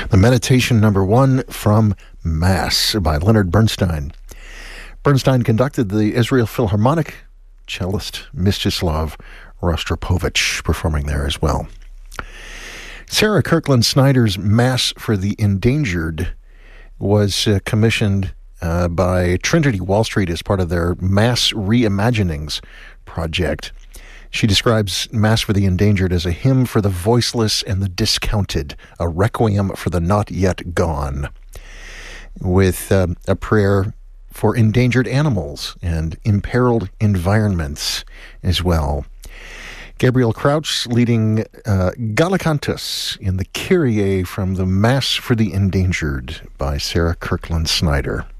The Meditation number 1 from Mass by Leonard Bernstein. Bernstein conducted the Israel Philharmonic, cellist Mstislav Rostropovich performing there as well. Sarah Kirkland Snyder's Mass for the Endangered was commissioned by Trinity Wall Street as part of their Mass Reimaginings project. She describes Mass for the Endangered as a hymn for the voiceless and the discounted, a requiem for the not yet gone, with a prayer for endangered animals and imperiled environments as well. Gabriel Crouch leading Gallicantus in the Kyrie from the Mass for the Endangered by Sarah Kirkland Snyder.